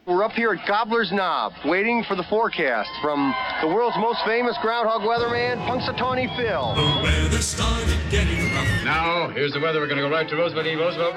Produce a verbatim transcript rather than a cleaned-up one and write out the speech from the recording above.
We're up here at Gobbler's Knob, waiting for the forecast from the world's most famous groundhog weatherman, Punxsutawney Phil. The weather started getting rough. Now, here's the weather. We're going to go right to Roosevelt E. Roosevelt.